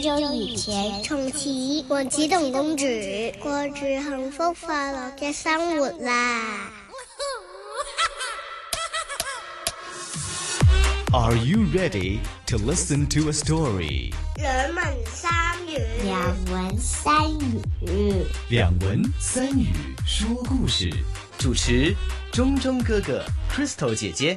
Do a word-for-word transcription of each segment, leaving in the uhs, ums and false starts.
久以前，從此王子同公主過住幸福快樂嘅生活啦。 Are you ready to listen to a story? 兩文三語， 兩文三語， 兩文三語說故事。主持中中哥哥 Crystal 姐姐。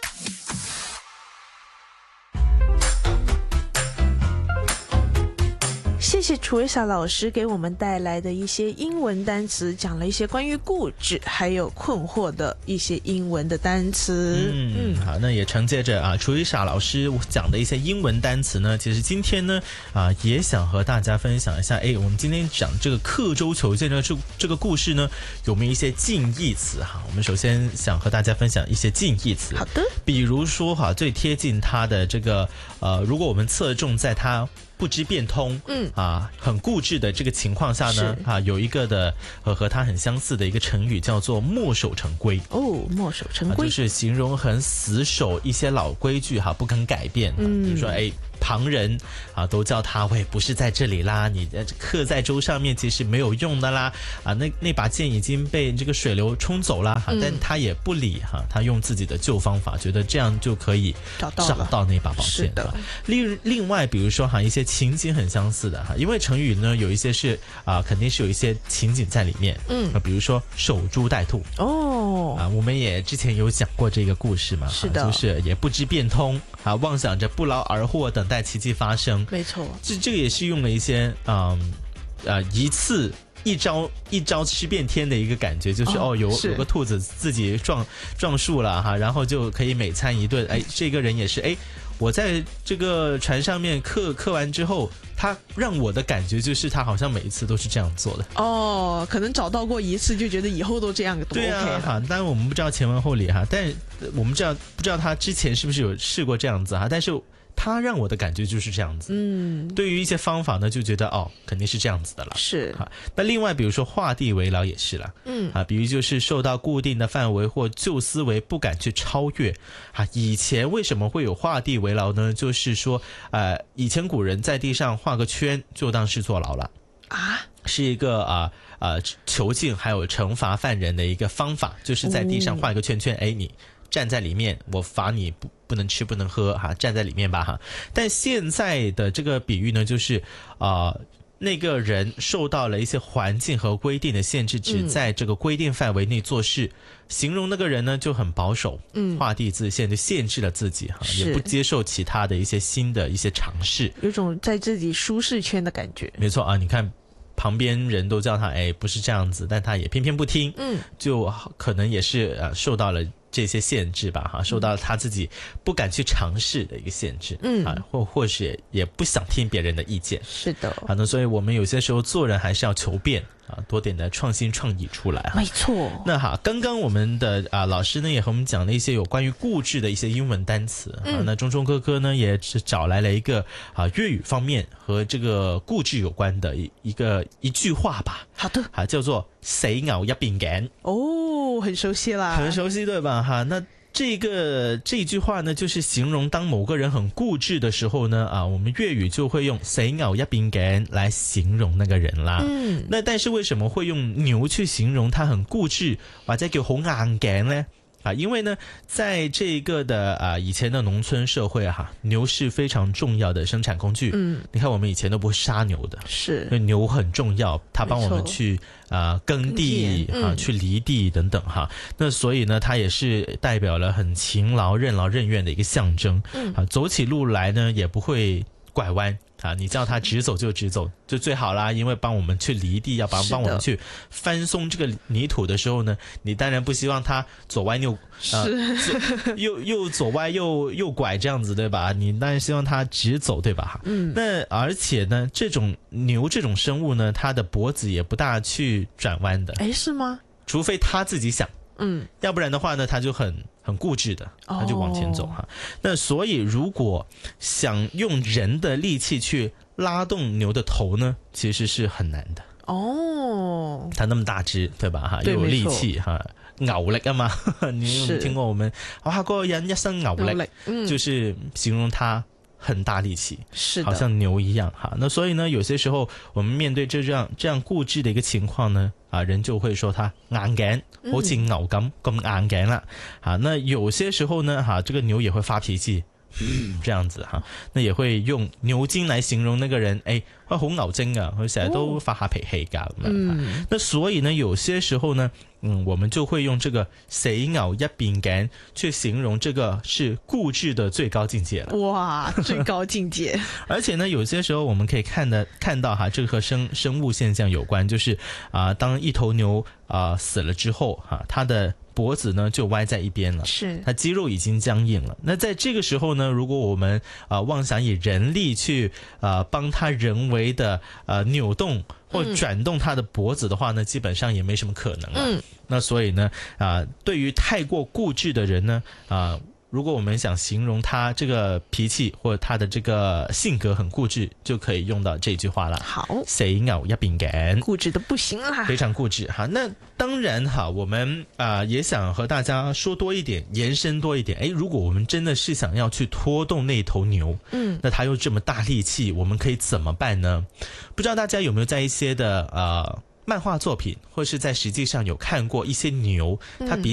谢谢楚维莎老师给我们带来的一些英文单词，讲了一些关于固执还有困惑的一些英文的单词。 嗯，好，那也承接着啊，楚维莎老师讲的一些英文单词呢，其实今天呢啊，也想和大家分享一下。哎，我们今天讲这个刻舟求剑的这这个故事呢，有没有一些近义词哈？我们首先想和大家分享一些近义词。 好的， 比如说哈，最贴近它的这个呃，如果我们侧重在它不知变通，嗯啊，很固执的这个情况下呢，啊，有一个的和和它很相似的一个成语叫做墨守成规。 哦，墨守成规、 啊、就是形容很死守一些老规矩哈，不肯改变。嗯，比如说哎。旁人啊都叫他喂，不是在这里啦，你刻在舟上面其实没有用的啦啊，那那把剑已经被这个水流冲走了哈、嗯，但他也不理哈，他用自己的旧方法，觉得这样就可以找到找到那把宝剑的。另另外，比如说哈，一些情景很相似的哈，因为成语呢有一些是啊，肯定是有一些情景在里面，嗯，比如说守株待兔哦啊，我们也之前有讲过这个故事嘛，是的，就是也不知变通啊，妄想着不劳而获等待奇迹发生， 没错， 这这个也是用了一些嗯呃一次一招一招吃遍天的一个感觉，就是 哦, 哦有有个兔子自己撞撞树了哈，然后就可以每餐一顿。哎，这个人也是哎，我在这个船上面刻刻完之后，他让我的感觉就是他好像每一次都是这样做的。 哦，可能找到过一次就觉得以后都这样都 OK 了。对啊， 哈，当然我们不知道前文后理哈，但我们知道不知道他之前是不是有试过这样子哈，但是。他让我的感觉就是这样子，嗯，对于一些方法呢，就觉得哦，肯定是这样子的了， 是哈。那另外，比如说画地为牢也是啦，嗯啊，比如就是受到固定的范围或旧思维不敢去超越啊。以前为什么会有画地为牢呢？就是说，呃，以前古人在地上画个圈就当是坐牢了啊，是一个啊啊、呃、囚禁还有惩罚犯人的一个方法，就是在地上画一个圈圈，哎、哦，你站在里面，我罚你不。不能吃不能喝哈，站在里面吧哈。但现在的这个比喻呢，就是啊、呃，那个人受到了一些环境和规定的限制，只在这个规定范围内做事。嗯、形容那个人呢就很保守，嗯，画地自限，就限制了自己哈，也不接受其他的一些新的一些尝试， 有种在自己舒适圈的感觉。 没错啊，你看。旁边人都叫他哎，不是这样子，但他也偏偏不听，嗯，就可能也是呃受到了这些限制吧，哈，受到了他自己不敢去尝试的一个限制，嗯啊，或或许 也, 也不想听别人的意见， 是的， 好，那所以我们有些时候做人还是要求变啊，多点的创新创意出来， 没错。那好，刚刚我们的啊老师呢也和我们讲了一些有关于固执的一些英文单词，嗯、啊，那中中哥哥呢也是找来了一个啊粤语方面和这个固执有关的一一个一句话吧。 好的， 啊，叫做死牛一邊頸。 哦，很熟悉啦， 很熟悉对吧？哈，那这个这句话呢，就是形容当某个人很固执的时候呢，啊，我们粤语就会用死牛一邊頸来形容那个人啦。嗯，那但是为什么会用牛去形容他很固执，或者叫好硬頸呢？啊，因为呢，在这个的啊以前的农村社会哈、啊，牛是非常重要的生产工具。嗯，你看我们以前都不会杀牛的， 是， 因为牛很重要，它帮我们去啊耕地啊、嗯、去犁地等等哈。那所以呢，它也是代表了很勤劳、任劳任怨的一个象征。嗯，啊，走起路来呢也不会拐弯。啊，你叫他直走就直走就最好啦，因为帮我们去犁地，要帮帮我们去翻松这个泥土的时候呢，你当然不希望他左歪右啊，又又左歪右右拐这样子对吧？你当然希望他直走对吧？嗯，那而且呢，这种牛这种生物呢，它的脖子也不大去转弯的。 哎，是吗？ 除非他自己想。嗯，要不然的话呢，他就很很固执的，他就往前走哈、哦。那所以如果想用人的力气去拉动牛的头呢，其实是很难的哦。它那么大只，对吧？哈，又有力气哈，牛力啊嘛。你有没有听过我们哇，嗰個人一身牛力，嗯、就是形容他很大力气， 是的， 好像牛一样哈。那所以呢，有些时候我们面对这样这样固执的一个情况呢，啊，人就会说他硬頸，好似牛咁咁硬頸啦。啊，那有些时候呢，哈，这个牛也会发脾气。嗯，这样子哈，那也会用牛精来形容那个人，哎，佢好牛精啊，佢成日都發下脾氣噶咁樣。嗯，那所以呢，有些时候呢，嗯，我们就会用这个死牛一邊頸去形容这个是固执的最高境界了。 哇，最高境界！ 而且呢，有些时候我们可以看的看到哈，这个和生生物现象有关，就是啊、呃，当一头牛啊、呃、死了之后哈，它的脖子呢就歪在一边了， 是它肌肉已经僵硬了。那在这个时候呢，如果我们啊、呃、妄想以人力去啊帮它人为的呃扭动或转动它的脖子的话呢，嗯、基本上也没什么可能了。嗯，那所以呢啊、呃，对于太过固执的人呢啊。呃如果我们想形容他这个脾气或者他的这个性格很固执，就可以用到这句话了。 好， 死牛一邊頸， 固执的不行啦， 非常固执哈。那当然哈，我们啊、呃、也想和大家说多一点，延伸多一点。诶，如果我们真的是想要去拖动那头牛，嗯，那它又这么大力气，我们可以怎么办呢？不知道大家有没有在一些的呃漫画作品，或是在实际上有看过一些牛，它比